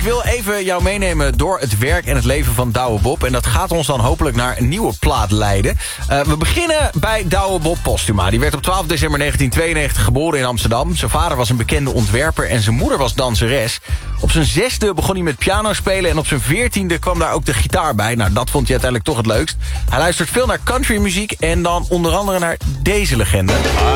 Ik wil even jou meenemen door het werk en het leven van Douwe Bob. En dat gaat ons dan hopelijk naar een nieuwe plaat leiden. We beginnen bij Douwe Bob Posthuma. Die werd op 12 december 1992 geboren in Amsterdam. Zijn vader was een bekende ontwerper en zijn moeder was danseres. Op zijn 6e begon hij met piano spelen en op zijn 14e kwam daar ook de gitaar bij. Nou, dat vond hij uiteindelijk toch het leukst. Hij luistert veel naar countrymuziek en dan onder andere naar deze legende.